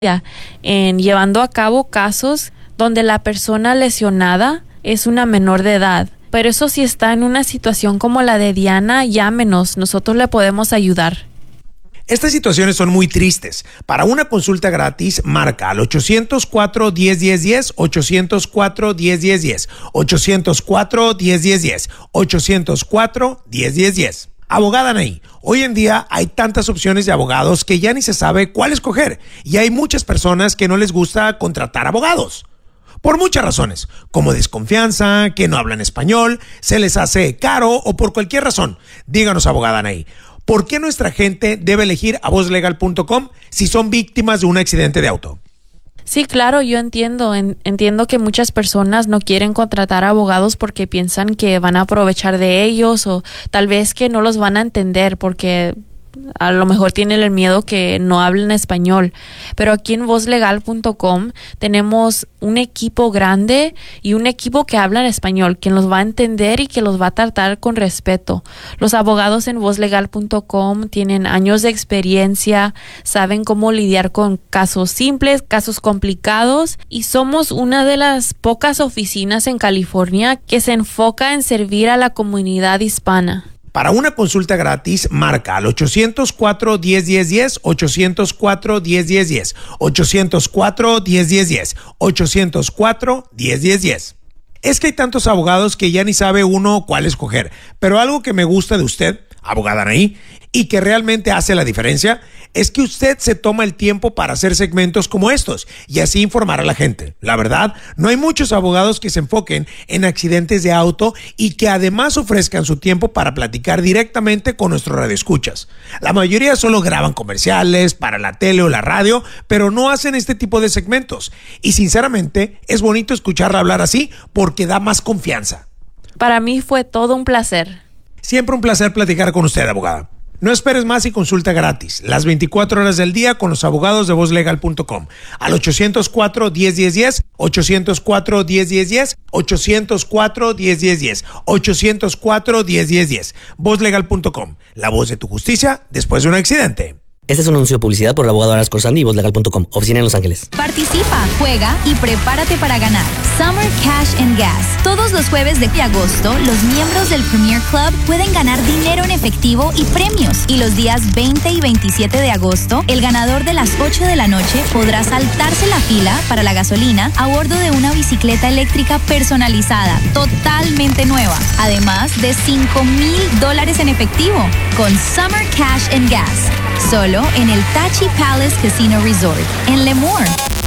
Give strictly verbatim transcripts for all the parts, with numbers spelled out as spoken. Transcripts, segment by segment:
en llevando a cabo casos donde la persona lesionada es una menor de edad. Pero eso si está en una situación como la de Diana, llámenos, nosotros le podemos ayudar. Estas situaciones son muy tristes. Para una consulta gratis, marca al ochocientos cuatro, diez, diez, diez, ochocientos cuatro, diez, diez, diez, ochocientos cuatro, diez, diez, diez, ochocientos cuatro, diez, diez, diez. Abogada Anaí, hoy en día hay tantas opciones de abogados que ya ni se sabe cuál escoger y hay muchas personas que no les gusta contratar abogados. Por muchas razones, como desconfianza, que no hablan español, se les hace caro o por cualquier razón. Díganos, abogada Anaí, ¿por qué nuestra gente debe elegir a voz legal punto com si son víctimas de un accidente de auto? Sí, claro, yo entiendo. En, entiendo que muchas personas no quieren contratar abogados porque piensan que van a aprovechar de ellos o tal vez que no los van a entender porque a lo mejor tienen el miedo que no hablen español. Pero aquí en voz legal punto com tenemos un equipo grande y un equipo que habla en español, que los va a entender y que los va a tratar con respeto. Los abogados en voz legal punto com tienen años de experiencia, saben cómo lidiar con casos simples, casos complicados, y somos una de las pocas oficinas en California que se enfoca en servir a la comunidad hispana. Para una consulta gratis, marca al ochocientos cuatro, diez, diez, diez, ochocientos cuatro, diez, diez, diez, ochocientos cuatro, diez, diez, diez, ochocientos cuatro, diez, diez, diez. Es que hay tantos abogados que ya ni sabe uno cuál escoger, pero algo que me gusta de usted, abogada Anaí, y que realmente hace la diferencia, es que usted se toma el tiempo para hacer segmentos como estos y así informar a la gente. La verdad, no hay muchos abogados que se enfoquen en accidentes de auto y que además ofrezcan su tiempo para platicar directamente con nuestros radioescuchas. La mayoría solo graban comerciales para la tele o la radio, pero no hacen este tipo de segmentos. Y sinceramente, es bonito escucharla hablar así porque da más confianza. Para mí fue todo un placer. Siempre un placer platicar con usted, abogada. No esperes más y consulta gratis, las veinticuatro horas del día con los abogados de voz legal punto com. Al ochocientos cuatro, diez, diez, diez, ochocientos cuatro, diez, diez, diez, ochocientos cuatro, diez, diez, diez, ochocientos cuatro, diez, diez, diez. voz legal punto com, la voz de tu justicia después de un accidente. Este es un anuncio de publicidad por el abogado Aras Corsandi y voz legal punto com, oficina en Los Ángeles. Participa, juega y prepárate para ganar Summer Cash and Gas. Todos los jueves de agosto, los miembros del Premier Club pueden ganar dinero en efectivo y premios. Y los días veinte y veintisiete de agosto, el ganador de las ocho de la noche podrá saltarse la fila para la gasolina a bordo de una bicicleta eléctrica personalizada, totalmente nueva. Además de cinco mil dólares en efectivo con Summer Cash and Gas. Solo en el Tachi Palace Casino Resort, en Lemoore.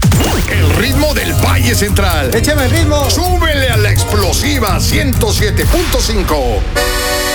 El ritmo del Valle Central. ¡Échame el ritmo! ¡Súbele a la explosiva ciento siete punto cinco!